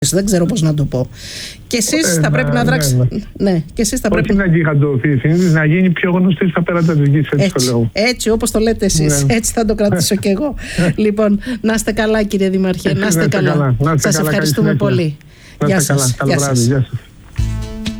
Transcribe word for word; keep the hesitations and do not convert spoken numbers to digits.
Δεν ξέρω πώς να το πω. Και εσείς ε, θα πρέπει να, να δράξετε. Ναι, ναι. ναι. Και εσείς θα Όχι πρέπει να γιγαντωθεί, να γίνει πιο γνωστή στα πέρατα της γης, έτσι, έτσι το λέω. Έτσι, όπως το λέτε εσείς. Ναι. Έτσι θα το κρατήσω κι εγώ. Λοιπόν, να είστε καλά, κύριε Δημαρχέ. Να είστε καλά. καλά. Να είστε Σας καλά, ευχαριστούμε πολύ. Να Γεια είστε σας. καλά. Καλό βράδυ. Γεια σας.